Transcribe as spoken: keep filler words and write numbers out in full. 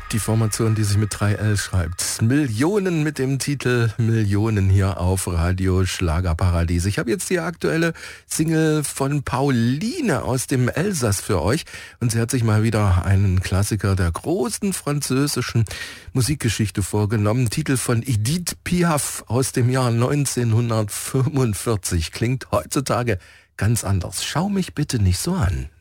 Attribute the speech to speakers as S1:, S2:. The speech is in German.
S1: Die Formation, die sich mit drei L schreibt. Millionen mit dem Titel Millionen hier auf Radio Schlagerparadies. Ich habe jetzt die aktuelle Single von Pauline aus dem Elsass für euch. Und sie hat sich mal wieder einen Klassiker der großen französischen Musikgeschichte vorgenommen. Titel von Edith Piaf aus dem Jahr neunzehnhundertfünfundvierzig. Klingt heutzutage ganz anders. Schau mich bitte nicht so an.